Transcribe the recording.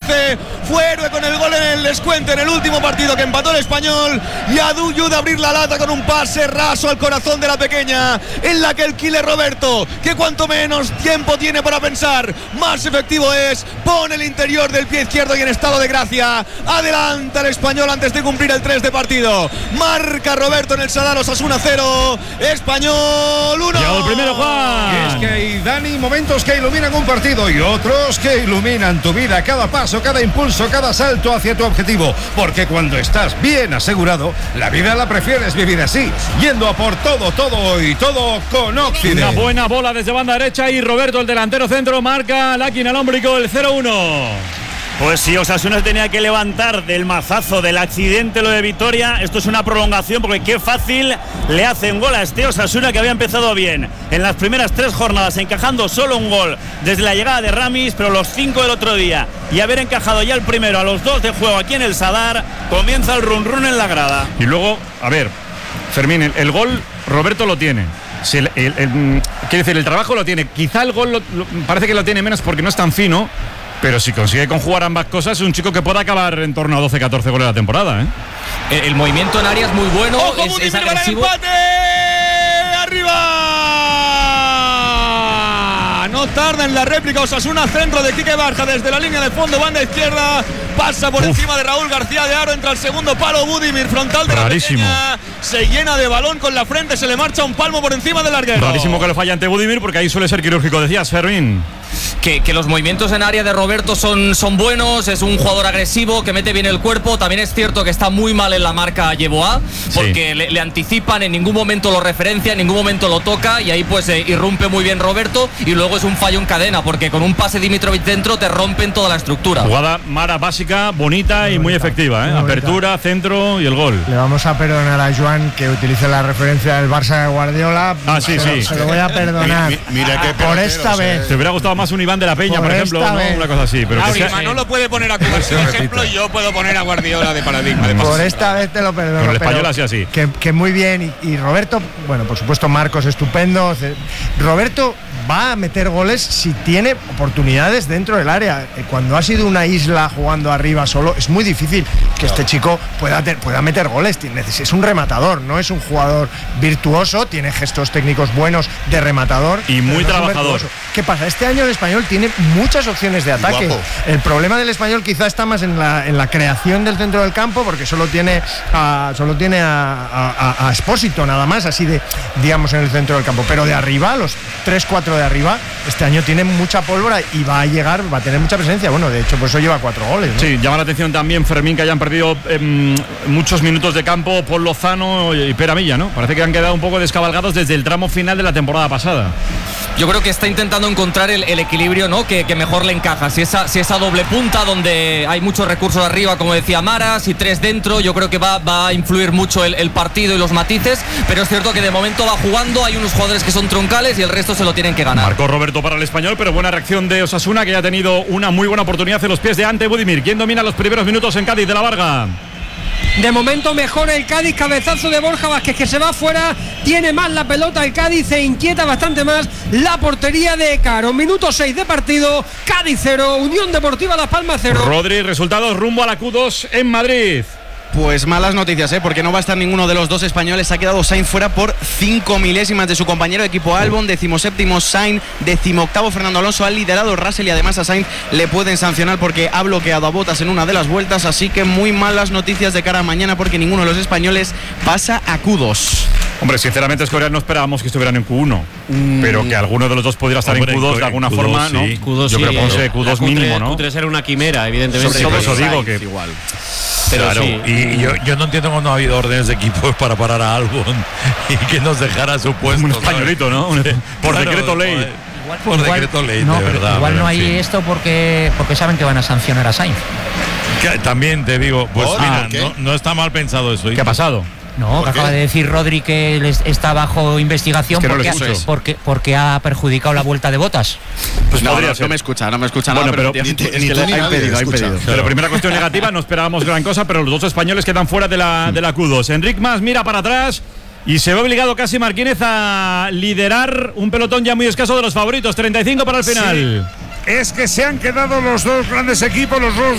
14. Fue héroe con el gol en el descuento en el último partido que empató el Español, y ayuda a abrir la lata con un pase raso al corazón de la pequeña, en la que el killer Roberto, que cuanto menos tiempo tiene para pensar, más efectivo es, pone el interior del pie izquierdo y en estado de gracia adelanta el Español antes de cumplir el 3 de partido. Marca Roberto en el Sadar. Osasuna 0, Español 1. Llegado el primero, Juan. Y es que hay, Dani, momentos que iluminan un partido y otros que iluminan tu vida, cada paso, cada impulso, cada salto hacia tu objetivo, porque cuando estás bien asegurado, la vida la prefieres vivir así, yendo a por todo, todo y todo con Occident. Una buena bola desde banda derecha y Roberto, el delantero centro, marca la quina al hombrico el 0-1. Pues sí, Osasuna tenía que levantar del mazazo del accidente lo de Vitoria. Esto es una prolongación, porque qué fácil le hacen gol a este Osasuna, que había empezado bien en las primeras 3 jornadas, encajando solo un gol desde la llegada de Ramis, pero los 5 del otro día, y haber encajado ya el primero a los 2 de juego aquí en el Sadar, comienza el run run en la grada. Y luego, a ver, Fermín, el gol Roberto lo tiene. Si quiere decir, el trabajo lo tiene. Quizá el gol parece que lo tiene menos porque no es tan fino, pero si consigue conjugar ambas cosas, es un chico que puede acabar en torno a 12-14 goles la temporada, ¿eh? El movimiento en área es muy bueno. ¡Ojo, es agresivo. ¡Empate! ¡Arriba! No tarda en la réplica Osasuna, centro de Quique Barja desde la línea de fondo, banda izquierda, pasa por encima de Raúl García de Aro, entra al segundo palo Budimir, frontal de rarísimo. La pequeña, se llena de balón con la frente, se le marcha un palmo por encima del larguero. Rarísimo que lo falla ante Budimir, porque ahí suele ser quirúrgico, decías, Fermín. Que los movimientos en área de Roberto son buenos, es un jugador agresivo que mete bien el cuerpo. También es cierto que está muy mal en la marca Yeboah, porque sí, le anticipan, en ningún momento lo referencia, en ningún momento lo toca, y ahí pues irrumpe muy bien Roberto, y luego es un fallo en cadena, porque con un pase Dimitrovic dentro te rompen toda la estructura. Jugada Mara básica, bonita y muy efectiva, ¿eh? Apertura, centro y el gol. Le vamos a perdonar a Joan que utilice la referencia del Barça de Guardiola. Sí. Se lo voy a perdonar. Mira que por esta vez. Te hubiera gustado más un Iván de la Peña, por ejemplo, ¿no? Una cosa así. Pero que Manolo puede poner a Cuba como ejemplo, y yo puedo poner a Guardiola de paradigma. Por esta vez te lo perdono. Con el español así. Que muy bien. Y Roberto, bueno, por supuesto, Marcos estupendo. Roberto va a meter goles si tiene oportunidades dentro del área. Cuando ha sido una isla jugando arriba solo, es muy difícil que este chico pueda meter goles. Es un rematador, no es un jugador virtuoso, tiene gestos técnicos buenos de rematador y muy trabajador. ¿Qué pasa? Este año el Español tiene muchas opciones de ataque. Guapo. El problema del Español quizá está más en la creación del centro del campo, porque solo tiene a Expósito nada más, así de, digamos, en el centro del campo. Pero de arriba, los 3-4 de arriba, este año tiene mucha pólvora y va a tener mucha presencia. Bueno, de hecho, por eso lleva 4 goles, ¿no? Sí, llama la atención también, Fermín, que hayan perdido muchos minutos de campo Paul Lozano y Pere Milla, ¿no? Parece que han quedado un poco descabalgados desde el tramo final de la temporada pasada. Yo creo que está intentando encontrar el equilibrio, ¿no? Que mejor le encaja. Si esa doble punta donde hay muchos recursos arriba, como decía Mara, si 3 dentro, yo creo que va a influir mucho el partido y los matices, pero es cierto que de momento va jugando, hay unos jugadores que son troncales y el resto se lo tienen que ganar. Marcó Roberto para el Español, pero buena reacción de Osasuna, que ya ha tenido una muy buena oportunidad en los pies de Ante Budimir. ¿Quién domina los primeros minutos en Cádiz? De la Varga. De momento mejora el Cádiz, cabezazo de Borja Vázquez que se va fuera, tiene más la pelota el Cádiz e inquieta bastante más la portería de Caro. Minuto 6 de partido, Cádiz 0, Unión Deportiva Las Palmas 0. Rodri, resultados rumbo a la Q2 en Madrid. Pues malas noticias, porque no va a estar ninguno de los dos españoles. Ha quedado Sainz fuera por 5 milésimas de su compañero de equipo Albon. 17º Sainz, 18º Fernando Alonso. Ha liderado Russell y además a Sainz le pueden sancionar porque ha bloqueado a Bottas en una de las vueltas. Así que muy malas noticias de cara a mañana, porque ninguno de los españoles pasa a Q2. Hombre, sinceramente, Escorial, no esperábamos que estuvieran en Q1, pero que alguno de los dos pudiera estar en Q2 de alguna forma, ¿no? Q2 yo creo que Q2 mínimo, ¿no? Q3 era una quimera, evidentemente. Sobre todo eso digo que igual. Pero claro, sí. Y yo no entiendo cuando ha habido órdenes de equipos para parar a Albon y que nos dejara su puesto. Un españolito, ¿no? Por decreto ley. Por decreto ley, no, de verdad. Igual no hay esto porque saben que van a sancionar a Sainz. También te digo, pues mira, no está mal pensado eso. ¿Qué ha pasado? No, que acaba de decir Rodri que está bajo investigación porque ha perjudicado la vuelta de Bottas. Pues no me escucha bueno, nada, pero es que le ha impedido. Pero primera cuestión negativa, no esperábamos gran cosa, pero los dos españoles quedan fuera de la Q2. Enric Mas mira para atrás y se ve obligado casi Marquínez a liderar un pelotón ya muy escaso de los favoritos. 35 para el final. Sí. Es que se han quedado los dos grandes equipos, los dos